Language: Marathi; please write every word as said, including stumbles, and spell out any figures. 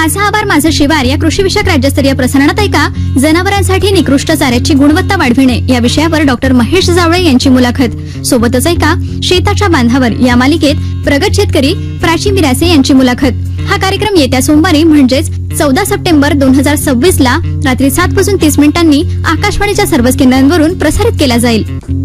माझा आभार माझं शिवार या कृषी विषयक राज्यस्तरीय प्रसारणात ऐका जनावरांसाठी निकृष्ट चाऱ्याची गुणवत्ता वाढविणे या विषयावर डॉक्टर महेश जावळे यांची मुलाखत. सोबतच ऐका शेताच्या बांधावर या मालिकेत प्रगत शेतकरी प्राची मिरासे यांची मुलाखत. हा कार्यक्रम येत्या सोमवारी म्हणजेच चौदा सप्टेंबर दोन हजार सव्वीस ला रात्री सात वाजून तीस मिनिटांनी आकाशवाणीच्या सर्वच केंद्रांवरून प्रसारित केला जाईल.